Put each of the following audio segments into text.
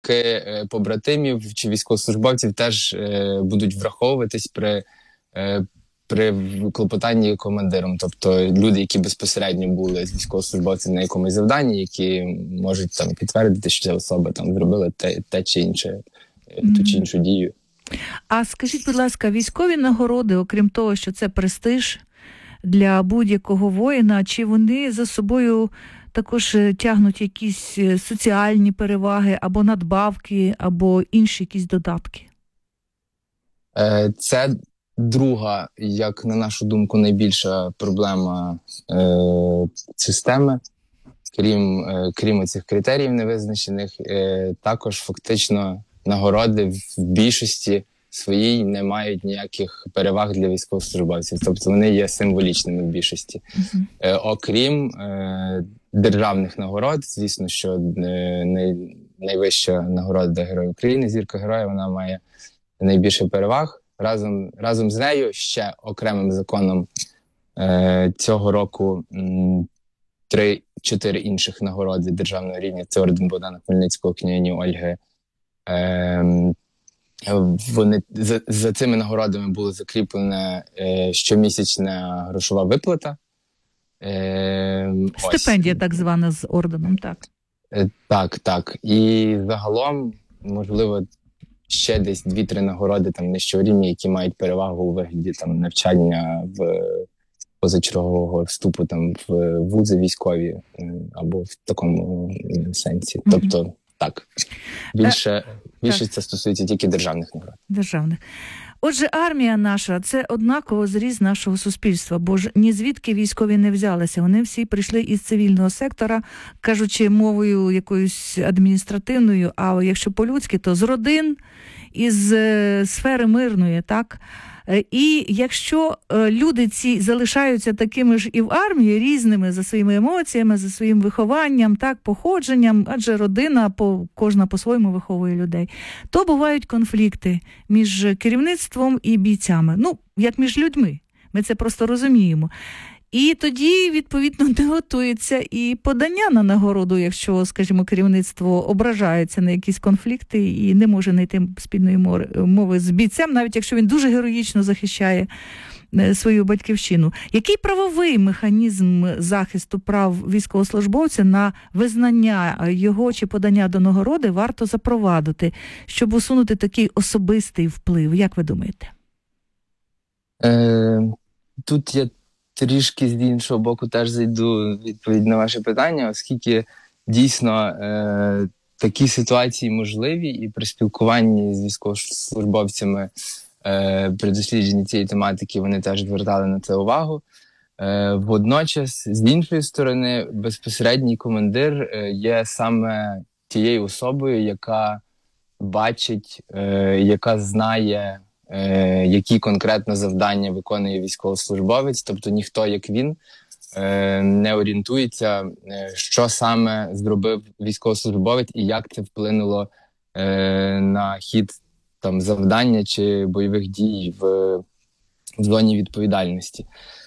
побратимів чи військовослужбовців теж будуть враховуватись при клопотанні командиром. Тобто люди, які безпосередньо були з військовослужбовців на якомусь завданні, які можуть там підтвердити, що ця особа там зробила те чи інше, ту чи іншу дію. А скажіть, будь ласка, військові нагороди, окрім того, що це престиж для будь-якого воїна, чи вони за собою також тягнуть якісь соціальні переваги або надбавки, або інші якісь додатки? Це друга, як на нашу думку, найбільша проблема системи. Крім цих критеріїв невизначених, також фактично нагороди в більшості своїй не мають ніяких переваг для військовослужбовців. Тобто вони є символічними в більшості. Окрім державних нагород, звісно, що найвища нагорода Героя України, Зірка Героя, вона має найбільше переваг. Разом з нею ще окремим законом цього року 3-4 інших нагороди державного рівня. Це орден Богдана Хмельницького, княгині Ольги. Вони за цими нагородами була закріплена щомісячна грошова виплата. Стипендія так звана з орденом, так? Так. І загалом, можливо, ще десь 2-3 нагороди там нижчого рівня, які мають перевагу у вигляді там навчання в позачергового вступу там в вузи військові або в такому сенсі. Тобто, так, більше це стосується тільки державних нагород. Державних. Отже, армія наша – це однаково зріз нашого суспільства, бо ж ні звідки військові не взялися. Вони всі прийшли із цивільного сектора, кажучи мовою якоюсь адміністративною, а якщо по-людськи, то з родин, із сфери мирної, так? І якщо люди ці залишаються такими ж і в армії, різними за своїми емоціями, за своїм вихованням, так, походженням, адже родина кожна по-своєму виховує людей, то бувають конфлікти між керівництвом і бійцями. Ну, як між людьми. Ми це просто розуміємо. І тоді, відповідно, не готується і подання на нагороду, якщо, скажімо, керівництво ображається на якісь конфлікти і не може знайти спільної мови з бійцем, навіть якщо він дуже героїчно захищає свою батьківщину. Який правовий механізм захисту прав військовослужбовця на визнання його чи подання до нагороди варто запровадити, щоб усунути такий особистий вплив? Як ви думаєте? Тут я трішки з іншого боку теж зайду відповідь на ваше питання, оскільки дійсно такі ситуації можливі, і при спілкуванні з військовослужбовцями при дослідженні цієї тематики вони теж звертали на це увагу. Водночас, з іншої сторони, безпосередній командир є саме тією особою, яка бачить, яка знає, які конкретно завдання виконує військовослужбовець, тобто ніхто, як він, не орієнтується, що саме зробив військовослужбовець і як це вплинуло на хід там завдання чи бойових дій в зоні відповідальності.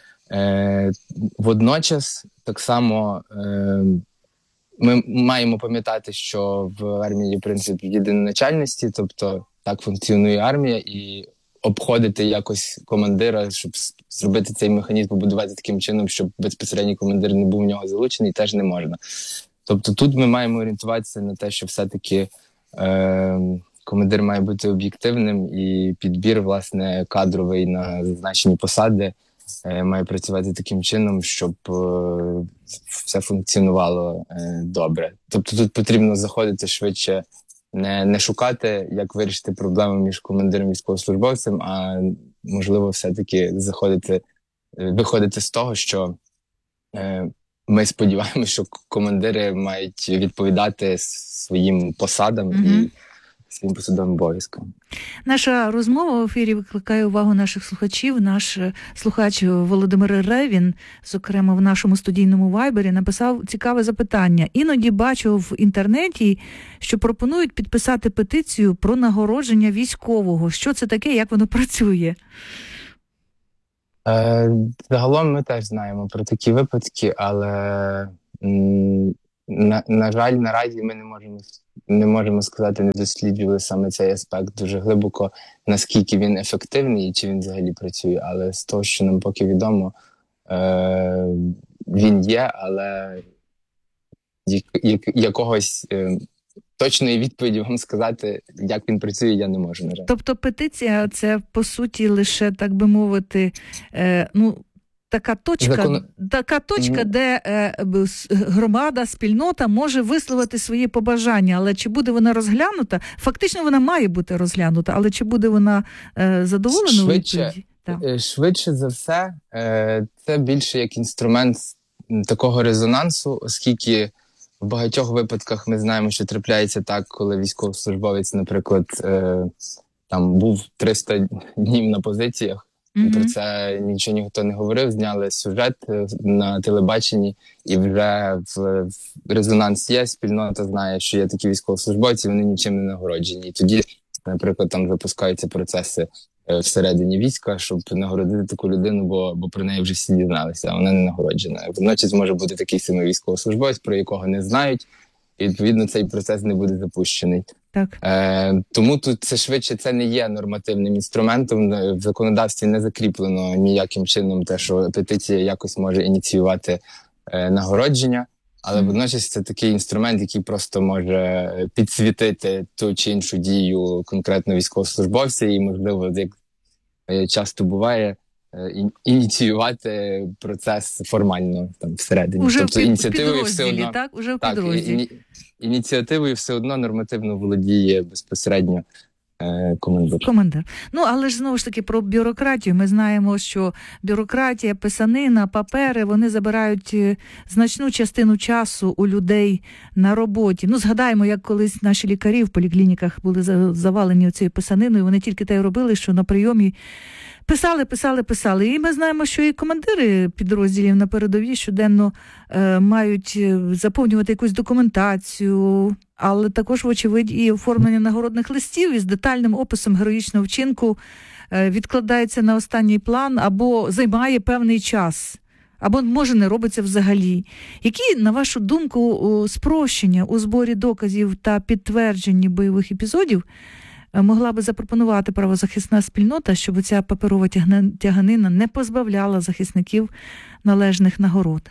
Водночас, так само, ми маємо пам'ятати, що в армії є принцип єдиноначальності, тобто так функціонує армія, і обходити якось командира, щоб зробити цей механізм, побудувати таким чином, щоб безпосередній командир не був в нього залучений, теж не можна. Тобто тут ми маємо орієнтуватися на те, що все-таки командир має бути об'єктивним, і підбір, власне, кадровий на зазначені посади має працювати таким чином, щоб все функціонувало добре. Тобто тут потрібно заходити швидше, не шукати, як вирішити проблему між командиром і військовослужбовцем, а можливо все-таки виходити з того, що ми сподіваємося, що командири мають відповідати своїм посадам і своїм посадовим обов'язкам. Наша розмова в ефірі викликає увагу наших слухачів. Наш слухач Володимир Ревін, зокрема в нашому студійному вайбері, написав цікаве запитання. Іноді бачу в інтернеті, що пропонують підписати петицію про нагородження військового. Що це таке, як воно працює? Загалом ми теж знаємо про такі випадки, але На жаль, наразі ми не можемо сказати, не досліджували саме цей аспект дуже глибоко, наскільки він ефективний і чи він взагалі працює. Але з того, що нам поки відомо, він є, але якогось точної відповіді вам сказати, як він працює, я не можу, на жаль. Тобто петиція – це, по суті, лише, так би мовити, така точка, де громада, спільнота може висловити свої побажання, але чи буде вона розглянута? Фактично вона має бути розглянута, але чи буде вона задоволена у відповіді? Швидше за все, це більше як інструмент такого резонансу, оскільки в багатьох випадках ми знаємо, що трапляється так, коли військовослужбовець, наприклад, там був 300 днів на позиціях, і про це нічого ніхто не говорив, зняли сюжет на телебаченні, і вже в резонанс є, спільнота знає, що є такі військовослужбовці, вони нічим не нагороджені. І тоді, наприклад, там запускаються процеси всередині війська, щоб нагородити таку людину, бо про неї вже всі дізналися, а вона не нагороджена. Водночас може бути такий самий військовослужбовець, про якого не знають, і, відповідно, цей процес не буде запущений. Так. Тому тут це не є нормативним інструментом. В законодавстві не закріплено ніяким чином те, що петиція якось може ініціювати нагородження, але водночас це такий інструмент, який просто може підсвітити ту чи іншу дію конкретно військовослужбовця і, можливо, як часто буває, ініціювати процес формально там всередині. Уже тобто ініціативою все одно, так? Уже в підрозділі. Ініціативою все одно нормативно володіє безпосередньо командир. Але ж знову ж таки про бюрократію. Ми знаємо, що бюрократія, писанина, папери, вони забирають значну частину часу у людей на роботі. Згадаємо, як колись наші лікарі в поліклініках були завалені цією писаниною, вони тільки те й робили, що на прийомі писали. І ми знаємо, що і командири підрозділів на передовій щоденно мають заповнювати якусь документацію, але також, вочевидь, і оформлення нагородних листів із детальним описом героїчного вчинку відкладається на останній план або займає певний час, або, може, не робиться взагалі. Які, на вашу думку, спрощення у зборі доказів та підтвердженні бойових епізодів могла би запропонувати правозахисна спільнота, щоб ця паперова тяганина не позбавляла захисників належних нагород?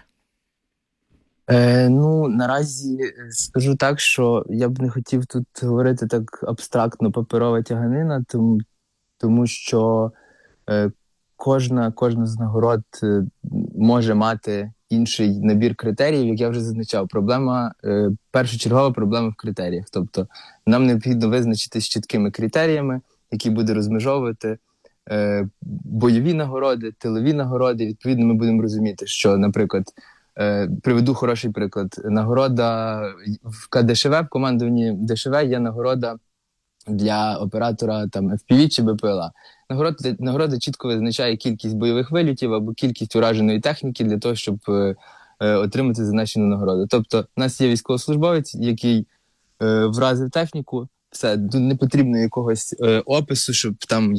Наразі скажу так, що я б не хотів тут говорити так абстрактно паперова тяганина, тому що кожна з нагород може мати інший набір критеріїв, як я вже зазначав. Першочергова проблема в критеріях. Тобто нам необхідно визначитись з чіткими критеріями, які буде розмежовувати бойові нагороди, тилові нагороди. Відповідно, ми будемо розуміти, що, наприклад, приведу хороший приклад. Нагорода в КДШВ, в командуванні ДШВ є нагорода для оператора FPV чи БПЛА. Нагорода чітко визначає кількість бойових вильотів або кількість ураженої техніки для того, щоб отримати зазначену нагороду. Тобто, у нас є військовослужбовець, який вразив техніку, все, не потрібно якогось опису, щоб там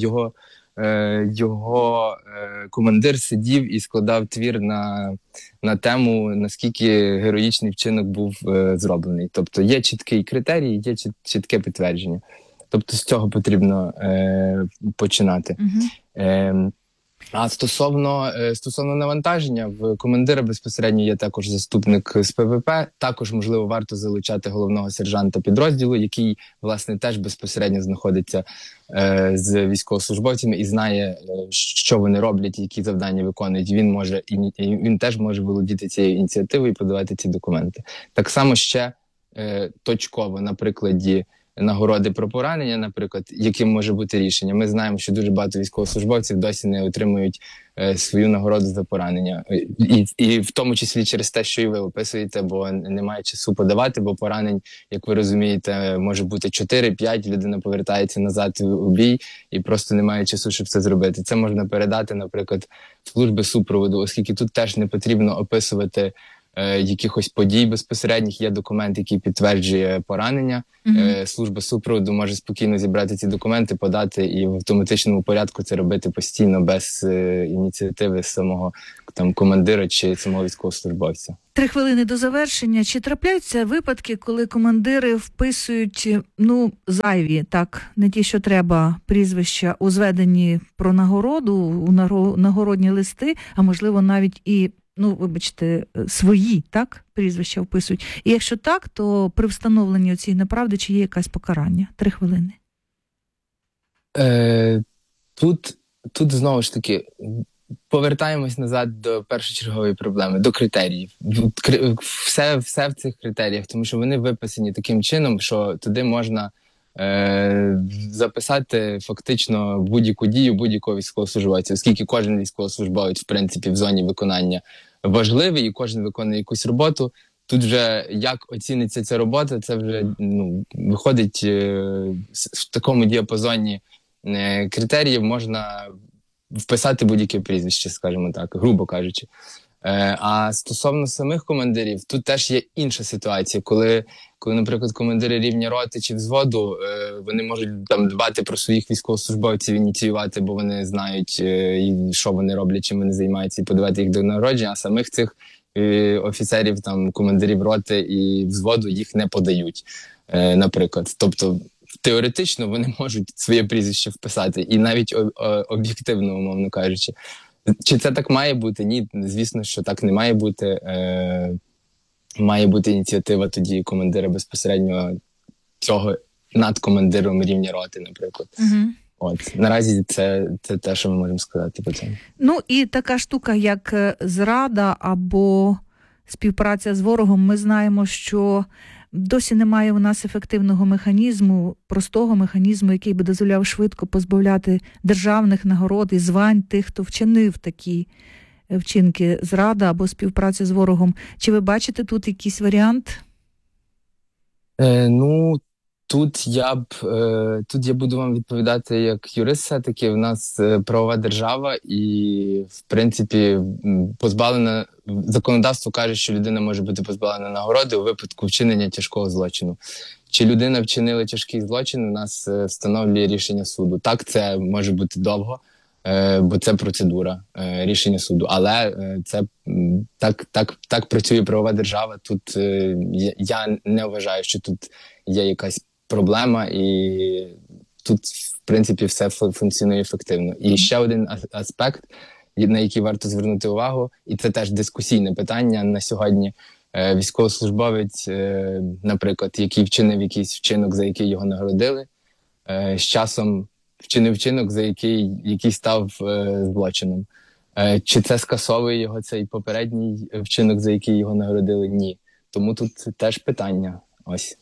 його командир сидів і складав твір на тему, наскільки героїчний вчинок був зроблений. Тобто є чіткий критерій, є чітке підтвердження. Тобто з цього потрібно починати. А стосовно навантаження, в командира безпосередньо є також заступник з ПВП. Також, можливо, варто залучати головного сержанта підрозділу, який, власне, теж безпосередньо знаходиться з військовослужбовцями і знає, що вони роблять, які завдання виконують. Він теж може володіти цією ініціативою і подавати ці документи. Так само ще точково, на прикладі нагороди про поранення, наприклад, яким може бути рішення. Ми знаємо, що дуже багато військовослужбовців досі не отримують свою нагороду за поранення. І в тому числі через те, що і ви описуєте, бо немає часу подавати, бо поранень, як ви розумієте, може бути 4-5, людина повертається назад у бій і просто немає часу, щоб це зробити. Це можна передати, наприклад, в служби супроводу, оскільки тут теж не потрібно описувати якихось подій безпосередніх, є документ, який підтверджує поранення. Служба супроводу може спокійно зібрати ці документи, подати і в автоматичному порядку це робити постійно, без ініціативи самого там командира чи самого військовослужбовця. 3 хвилини до завершення. Чи трапляються випадки, коли командири вписують, зайві, так, не ті, що треба, прізвища у зведенні про нагороду, у нагородні листи, а можливо навіть і свої, так, прізвища вписують. І якщо так, то при встановленні цієї неправди чи є якесь покарання? 3 хвилини. Тут знову ж таки повертаємось назад до першочергової проблеми, до критеріїв. Все в цих критеріях, тому що вони виписані таким чином, що туди можна записати фактично будь-яку дію будь-якого військовослужбовця, оскільки кожен військовослужбовець, в принципі, в зоні виконання важливий, і кожен виконує якусь роботу. Тут вже як оціниться ця робота, це вже виходить в такому діапазоні критеріїв, можна вписати будь-яке прізвище, скажімо так, грубо кажучи. А стосовно самих командирів, тут теж є інша ситуація, коли, наприклад, командири рівня роти чи взводу, вони можуть там дбати про своїх військовослужбовців, ініціювати, бо вони знають, що вони роблять, чим вони займаються, і подавати їх до нагородження, а самих цих офіцерів, там, командирів роти і взводу їх не подають, наприклад. Тобто, теоретично вони можуть своє прізвище вписати, і навіть об'єктивно, умовно кажучи. Чи це так має бути? Ні, звісно, що так не має бути. Має бути ініціатива тоді командира безпосередньо цього над командиром рівня роти, наприклад. Наразі це те, що ми можемо сказати по цьому. І така штука, як зрада або співпраця з ворогом, ми знаємо, що досі немає у нас ефективного механізму, простого механізму, який би дозволяв швидко позбавляти державних нагород і звань тих, хто вчинив такі вчинки зрада або співпраця з ворогом. Чи ви бачите тут якийсь варіант? Тут я буду вам відповідати як юрист все-таки. В нас правова держава і, в принципі, позбавлена... Законодавство каже, що людина може бути позбавлена нагороди у випадку вчинення тяжкого злочину. Чи людина вчинила тяжкий злочин, у нас встановлює рішення суду. Так, це може бути довго, бо це процедура рішення суду. Але це так працює правова держава. Тут я не вважаю, що тут є якась проблема, і тут, в принципі, все функціонує ефективно. І ще один аспект, на який варто звернути увагу, і це теж дискусійне питання на сьогодні. Військовослужбовець, наприклад, який вчинив якийсь вчинок, за який його нагородили, з часом вчинив вчинок, за який став злочином. Чи це скасовує його цей попередній вчинок, за який його нагородили? Ні. Тому тут теж питання. Ось.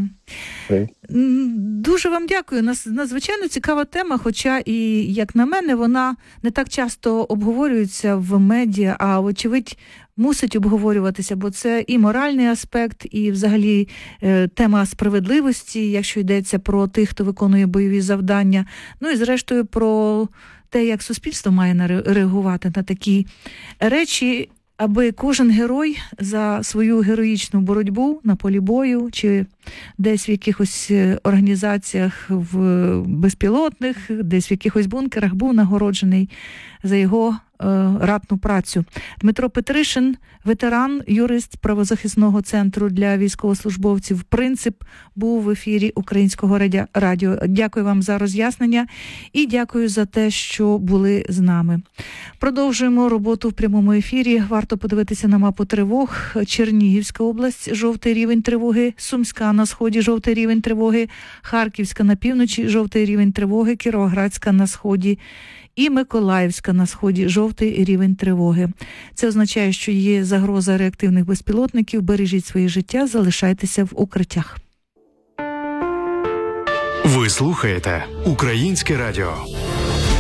Дуже вам дякую. Надзвичайно цікава тема, хоча і, як на мене, вона не так часто обговорюється в медіа, а, очевидь, мусить обговорюватися, бо це і моральний аспект, і взагалі тема справедливості, якщо йдеться про тих, хто виконує бойові завдання. І зрештою про те, як суспільство має реагувати на такі речі, аби кожен герой за свою героїчну боротьбу на полі бою чи десь в якихось організаціях в безпілотних, десь в якихось бункерах був нагороджений за його ратну працю. Дмитро Петришин, ветеран, юрист правозахисного центру для військовослужбовців «Принцип», був в ефірі Українського радіо. Дякую вам за роз'яснення і дякую за те, що були з нами. Продовжуємо роботу в прямому ефірі. Варто подивитися на мапу тривог. Чернігівська область – жовтий рівень тривоги, Сумська на сході – жовтий рівень тривоги, Харківська на півночі – жовтий рівень тривоги, Кіровоградська на сході і Миколаївська на сході – жовтий рівень тривоги. Це означає, що є загроза реактивних безпілотників. Бережіть своє життя, залишайтеся в укриттях. Ви слухаєте Українське радіо.